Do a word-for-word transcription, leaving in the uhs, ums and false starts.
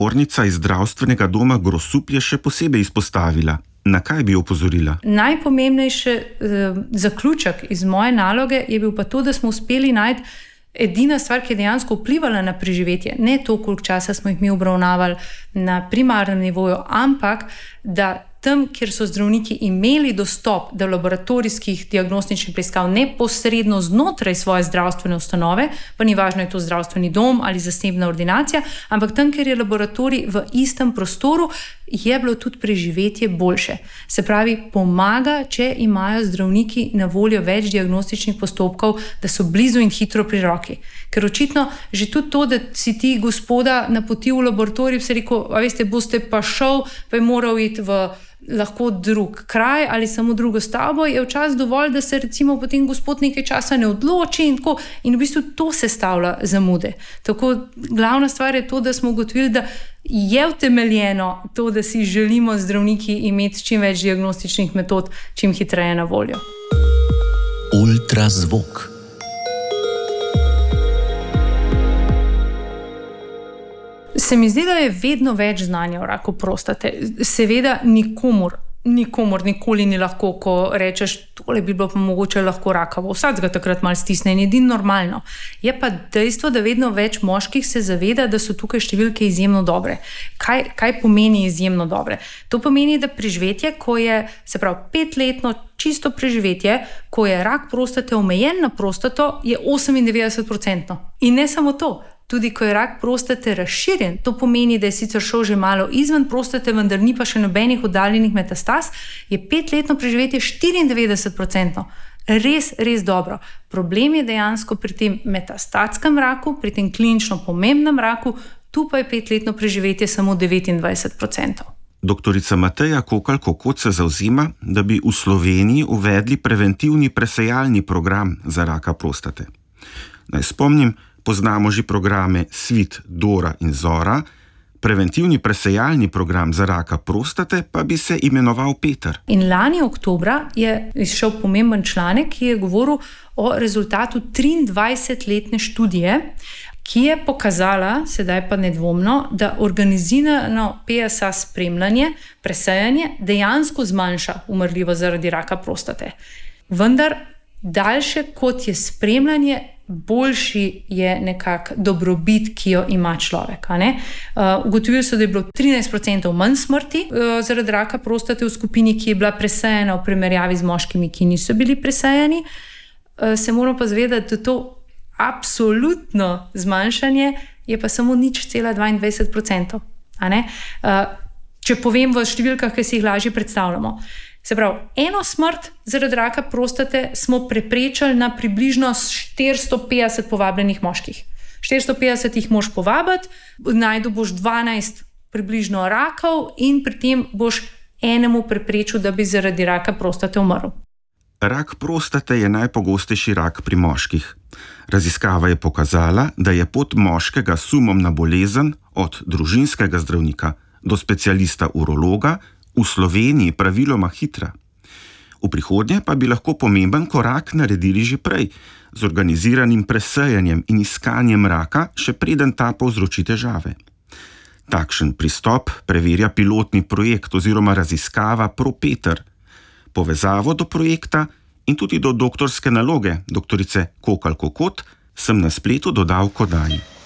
Ornica iz zdravstvenega doma Grosup je še posebej izpostavila. Na kaj bi opozorila? Najpomembnejši eh, zaključek iz moje naloge je bil pa to, da smo uspeli najti edina stvar, ki je dejansko vplivala na preživetje. Ne to, koliko časa smo jih mi obravnavali na primarnem nivoju, ampak da tam, kjer so zdravniki imeli dostop do laboratorijskih diagnostičnih preiskav neposredno znotraj svoje zdravstvene ustanove, pa ni važno, je to zdravstveni dom ali zasebna ordinacija, ampak tam, kjer je laboratorij v istem prostoru, je bilo tudi preživetje boljše. Se pravi, pomaga, če imajo zdravniki na voljo več diagnostičnih postopkov, da so blizu in hitro pri roki. Ker očitno že tudi to, da si ti gospoda napotil v laboratorij, se rekel, a veste, boste pa šel, pa je moral iti v lahko drug kraj ali samo drugo stavbo, je včasih dovolj, da se recimo potem gospod nekaj časa ne odloči in tako, in v bistvu to sestavlja zamude. Tako glavna stvar je to, da smo ugotovili, da je utemeljeno to, da si želimo zdravniki imeti čim več diagnostičnih metod, čim hitreje na voljo. Ultrazvok. Se mi zdi, da je vedno več znanja o raku prostate. Seveda nikomur, nikomur nikoli ni lahko, ko rečeš, tole bi bilo pa mogoče lahko rakavo. Vsak ga takrat malo stisne in edino normalno. Je pa dejstvo, da vedno več moških se zaveda, da so tukaj številke izjemno dobre. Kaj, kaj pomeni izjemno dobre? To pomeni, da preživetje, ko je, se pravi, petletno čisto preživetje, ko je rak prostate omejen na prostato, je osemindevetdeset procentno. In ne samo to. Tudi ko je rak prostate razširjen, to pomeni, da je sicer šel že malo izven prostate, vendar ni pa še nobenih oddaljenih metastaz, je petletno preživetje štiriindevetdeset procentno. Res, res dobro. Problem je dejansko pri tem metastatskem raku, pri tem klinično pomembnem raku, tu pa je petletno preživetje samo devetindvajset procentov. Doktorica Mateja Kokalj-Kokot se zavzema, da bi v Sloveniji uvedli preventivni presejalni program za raka prostate. Naj spomnim, poznamo že programe Svit, Dora in Zora, preventivni presejalni program za raka prostate pa bi se imenoval Peter. In lani oktobra je izšel pomemben članek, ki je govoril o rezultatu triindvajsetletne študije, ki je pokazala, sedaj pa nedvomno, da organizirano P S A spremljanje, presejanje dejansko zmanjša umrljivost zaradi raka prostate. Vendar daljše kot je spremljanje, boljši je nekak dobrobit, ki jo ima človek. A ne? Uh, ugotovili so, da je bilo trinajst procentov manj smrti uh, zaradi raka prostate v skupini, ki je bila presejana v primerjavi z moškimi, ki niso bili presejani. Uh, se moramo pa zavedati, da to absolutno zmanjšanje je pa samo nič cela dvaindvajset procentov. A ne? Uh, če povem v številkah, ki si jih lažje predstavljamo. Se pravi, eno smrt zaradi raka prostate smo preprečili na približno štiristo petdeset povabljenih moških. štiristo petdeset jih moš povabiti, najdu boš dvanajst približno rakov in pri tem boš enemu preprečil, da bi zaradi raka prostate umrl. Rak prostate je najpogostejši rak pri moških. Raziskava je pokazala, da je pot moškega s sumom na bolezen od družinskega zdravnika do specialista urologa v Sloveniji praviloma hitra. V prihodnje pa bi lahko pomemben korak naredili že prej, z organiziranim presejanjem in iskanjem raka, še preden ta povzroči težave. Takšen pristop preverja pilotni projekt oziroma raziskava ProPeter. Povezavo do projekta in tudi do doktorske naloge doktorice Kokalj-Kokot sem na spletu dodal k oddaji.